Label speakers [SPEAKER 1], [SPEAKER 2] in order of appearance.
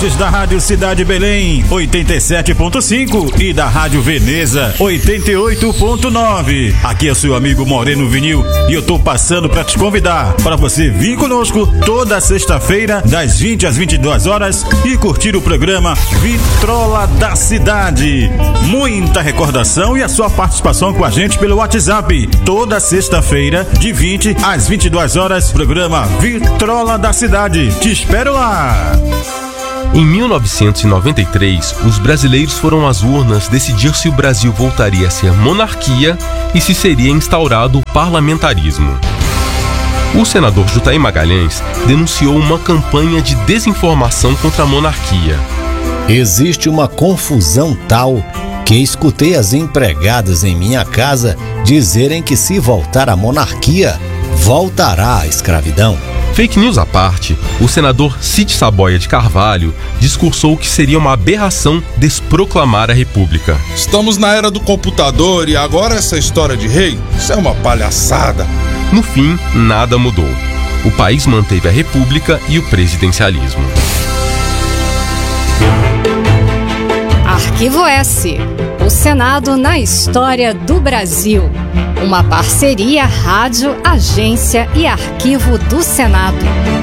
[SPEAKER 1] ouvintes da Rádio Cidade Belém 87.5 e da Rádio Veneza 88.9. Aqui é seu amigo Moreno Vinil e eu tô passando para te convidar para você vir conosco toda sexta-feira das 20 às 22 horas e curtir o programa Vitrola da Cidade. Muita recordação e a sua participação com a gente pelo WhatsApp. Toda sexta-feira de 20 às 22 horas, programa Vitrola da Cidade. Te espero lá!
[SPEAKER 2] Em 1993, os brasileiros foram às urnas decidir se o Brasil voltaria a ser monarquia e se seria instaurado o parlamentarismo. O senador Jutaí Magalhães denunciou uma campanha de desinformação contra a monarquia.
[SPEAKER 3] Existe uma confusão tal que escutei as empregadas em minha casa dizerem que se voltar a monarquia, voltará a escravidão.
[SPEAKER 2] Fake news à parte, o senador Cid Saboia de Carvalho discursou que seria uma aberração desproclamar a república.
[SPEAKER 4] Estamos na era do computador e agora essa história de rei, isso é uma palhaçada.
[SPEAKER 2] No fim, nada mudou. O país manteve a república e o presidencialismo.
[SPEAKER 5] Arquivo S, o Senado na história do Brasil. Uma parceria Rádio, Agência e Arquivo do Senado.